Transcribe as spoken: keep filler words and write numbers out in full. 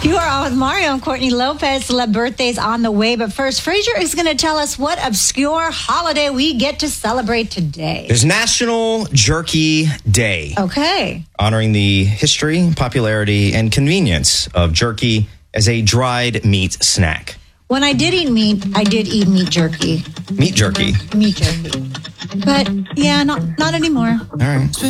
You are on with Mario and Courtney Lopez. Celeb birthdays on the way. But first, Fraser is going to tell us what obscure holiday we get to celebrate today. There's National Jerky Day. Okay. Honoring the history, popularity, and convenience of jerky as a dried meat snack. When I did eat meat, I did eat meat jerky. Meat jerky. Meat jerky. But, yeah, not, not anymore. All right.